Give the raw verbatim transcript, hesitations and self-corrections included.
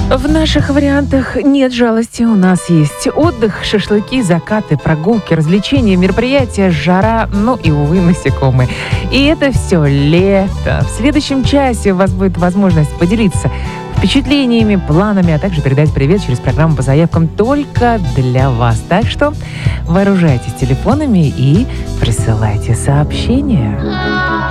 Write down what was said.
В наших вариантах нет жалости. У нас есть отдых, шашлыки, закаты, прогулки, развлечения, мероприятия, жара, ну и, увы, насекомые. И это все лето. В следующем часе у вас будет возможность поделиться впечатлениями, планами, а также передать привет через программу по заявкам только для вас. Так что вооружайтесь телефонами и присылайте сообщения.